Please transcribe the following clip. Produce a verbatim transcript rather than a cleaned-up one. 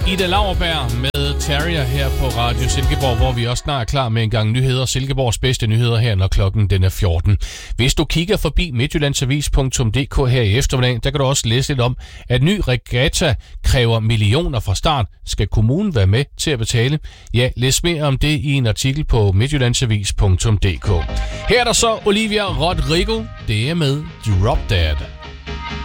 Ida Lauerberg med Terrier her på Radio Silkeborg, hvor vi også snart er klar med en gang nyheder. Silkeborgs bedste nyheder her, når klokken den er fjorten. Hvis du kigger forbi midtjyllandsavis punktum d k her i eftermiddag, der kan du også læse lidt om, at ny regatta kræver millioner fra start. Skal kommunen være med til at betale? Ja, læs mere om det i en artikel på midtjyllandsavis punktum d k. Her er der så Olivia Rodrigo. Det er med Drop Dead.